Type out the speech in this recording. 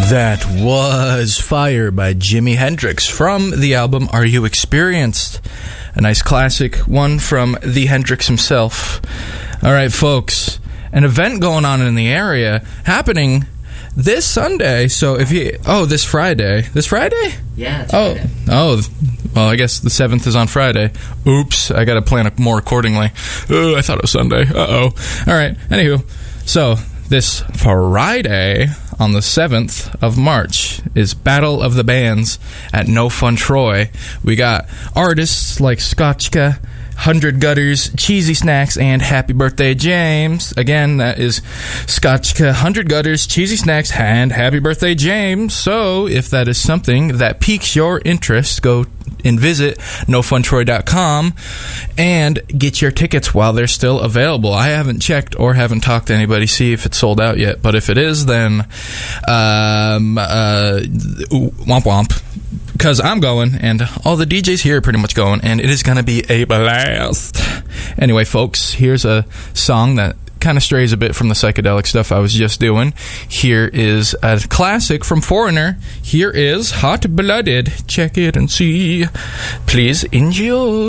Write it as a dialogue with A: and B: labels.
A: That was Fire by Jimi Hendrix from the album Are You Experienced? A nice classic one from the Hendrix himself. All right, folks, an event going on in the area happening this Sunday. So if you... Oh, this Friday. This Friday?
B: Yeah, it's Friday.
A: Oh, well, I guess the 7th is on Friday. Oops, I got to plan more accordingly. Oh, I thought it was Sunday. Uh-oh. All right, anywho. So, this Friday, on the 7th of March, is Battle of the Bands at No Fun Troy. We got artists like Scotchka, 100 Gutters, Cheesy Snacks, and Happy Birthday James. Again, that is Scotchka, 100 Gutters, Cheesy Snacks, and Happy Birthday James. So, if that is something that piques your interest, go and visit nofuntroy.com and get your tickets while they're still available. I haven't checked or haven't talked to anybody, see if it's sold out yet. But if it is, then womp womp. Because I'm going, and all the DJs here are pretty much going, and it is going to be a blast. Anyway, folks, here's a song that kind of strays a bit from the psychedelic stuff I was just doing. Here is a classic from Foreigner. Here is Hot Blooded. Check it and see. Please enjoy.